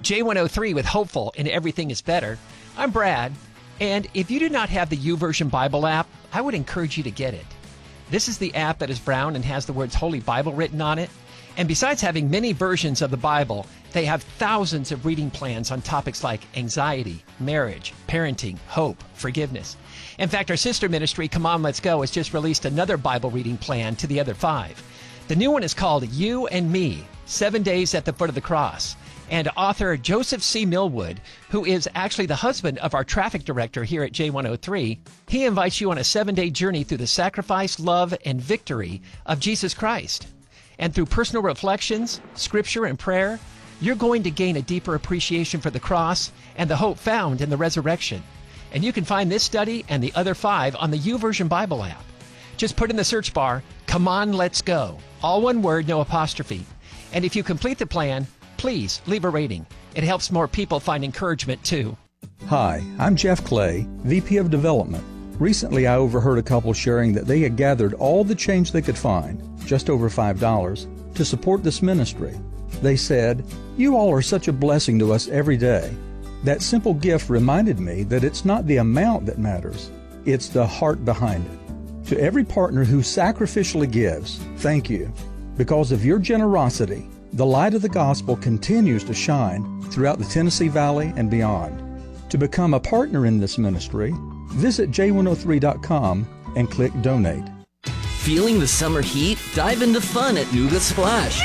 J103 with Hopeful and Everything is Better. I'm Brad, and if you do not have the YouVersion Bible app, I would encourage you to get it. This is the app that is brown and has the words Holy Bible written on it. And besides having many versions of the Bible, they have thousands of reading plans on topics like anxiety, marriage, parenting, hope, forgiveness. In fact, our sister ministry, Come On, Let's Go, has just released another Bible reading plan to the other 5. The new one is called You and Me, 7 Days at the Foot of the Cross. And author Joseph C. Millwood, who is actually the husband of our traffic director here at J103, he invites you on a 7-day journey through the sacrifice, love, and victory of Jesus Christ. And through personal reflections, scripture, and prayer, you're going to gain a deeper appreciation for the cross and the hope found in the resurrection. And you can find this study and the other 5 on the YouVersion Bible app. Just put in the search bar, Come On, Let's Go. All one word, no apostrophe. And if you complete the plan, please leave a rating. It helps more people find encouragement, too. Hi, I'm Jeff Clay, VP of Development. Recently, I overheard a couple sharing that they had gathered all the change they could find, just over $5, to support this ministry. They said, "You all are such a blessing to us every day." That simple gift reminded me that it's not the amount that matters, it's the heart behind it. To every partner who sacrificially gives, thank you. Because of your generosity, the light of the gospel continues to shine throughout the Tennessee Valley and beyond. To become a partner in this ministry, visit j103.com and click Donate. Feeling the summer heat? Dive into fun at Nuga Splash.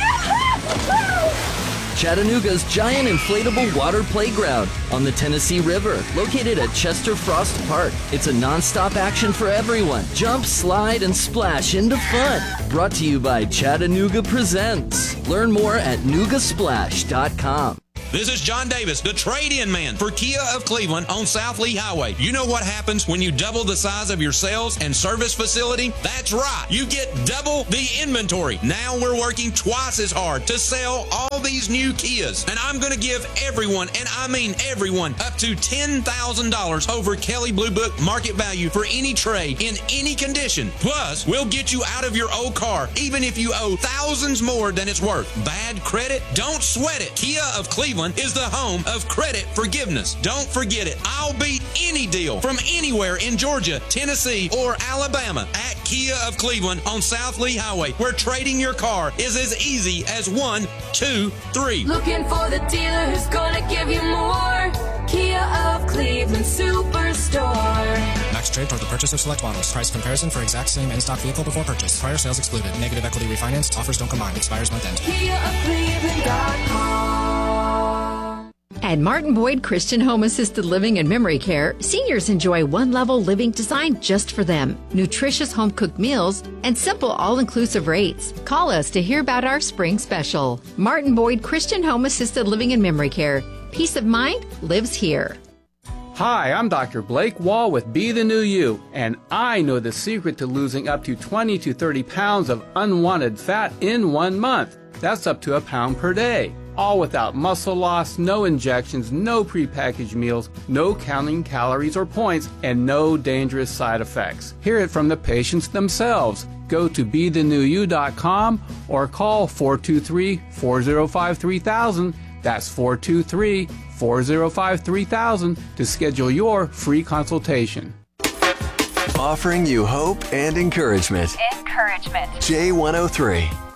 Chattanooga's giant inflatable water playground on the Tennessee River, located at Chester Frost Park. It's a non-stop action for everyone. Jump, slide, and splash into fun. Brought to you by Chattanooga Presents. Learn more at nugasplash.com. This is John Davis, the trade-in man for Kia of Cleveland on South Lee Highway. You know what happens when you double the size of your sales and service facility? That's right. You get double the inventory. Now we're working twice as hard to sell all these new Kias. And I'm going to give everyone, and I mean everyone, up to $10,000 over Kelley Blue Book market value for any trade in any condition. Plus, we'll get you out of your old car, even if you owe thousands more than it's worth. Bad credit? Don't sweat it. Kia of Cleveland is the home of credit forgiveness. Don't forget it. I'll beat any deal from anywhere in Georgia, Tennessee, or Alabama at Kia of Cleveland on South Lee Highway, where trading your car is as easy as 1, 2, 3. Looking for the dealer who's gonna give you more. Kia of Cleveland Superstore. Max trade toward the purchase of select models. Price comparison for exact same in-stock vehicle before purchase. Prior sales excluded. Negative equity refinanced. Offers don't combine. Expires month end. KiaofCleveland.com. At Martin Boyd Christian Home Assisted Living and Memory Care, seniors enjoy one-level living designed just for them, nutritious home-cooked meals, and simple all-inclusive rates. Call us to hear about our spring special. Martin Boyd Christian Home Assisted Living and Memory Care. Peace of mind lives here. Hi, I'm Dr. Blake Wall with Be the New You, and I know the secret to losing up to 20 to 30 pounds of unwanted fat in 1 month. That's up to a pound per day. All without muscle loss, no injections, no prepackaged meals, no counting calories or points, and no dangerous side effects. Hear it from the patients themselves. Go to BeTheNewYou.com or call 423-405-3000. That's 423-405-3000 to schedule your free consultation. Offering you hope and encouragement. J103.